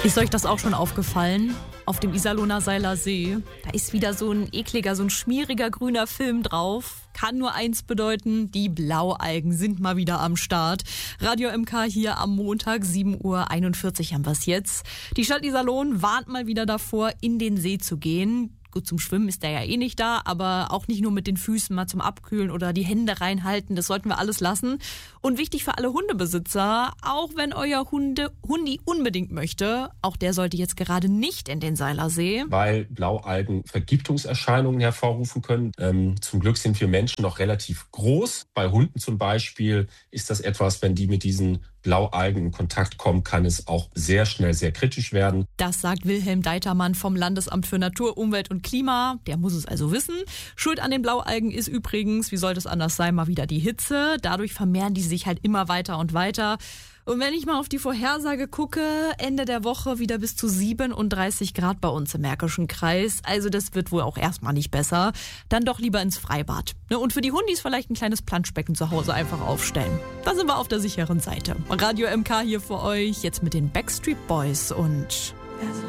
Ist euch das auch schon aufgefallen? Auf dem Iserlohner Seiler See, da ist wieder so ein ekliger, so ein schmieriger grüner Film drauf. Kann nur eins bedeuten, die Blaualgen sind mal wieder am Start. Radio MK hier am Montag, 7:41 Uhr haben wir es jetzt. Die Stadt Iserlohn warnt mal wieder davor, in den See zu gehen. Gut, zum Schwimmen ist der ja eh nicht da, aber auch nicht nur mit den Füßen mal zum Abkühlen oder die Hände reinhalten, das sollten wir alles lassen. Und wichtig für alle Hundebesitzer, auch wenn euer Hundi unbedingt möchte, auch der sollte jetzt gerade nicht in den Seiler See. Weil Blaualgen Vergiftungserscheinungen hervorrufen können. Zum Glück sind wir Menschen noch relativ groß. Bei Hunden zum Beispiel ist das etwas, wenn die mit diesen Blaualgen in Kontakt kommen, kann es auch sehr schnell sehr kritisch werden. Das sagt Wilhelm Deitermann vom Landesamt für Natur, Umwelt und Klima. Der muss es also wissen. Schuld an den Blaualgen ist übrigens, wie sollte es anders sein, mal wieder die Hitze. Dadurch vermehren die sich halt immer weiter und weiter. Und wenn ich mal auf die Vorhersage gucke, Ende der Woche wieder bis zu 37 Grad bei uns im Märkischen Kreis. Also das wird wohl auch erstmal nicht besser. Dann doch lieber ins Freibad. Und für die Hundis vielleicht ein kleines Planschbecken zu Hause einfach aufstellen. Da sind wir auf der sicheren Seite. Radio MK hier für euch, jetzt mit den Backstreet Boys und...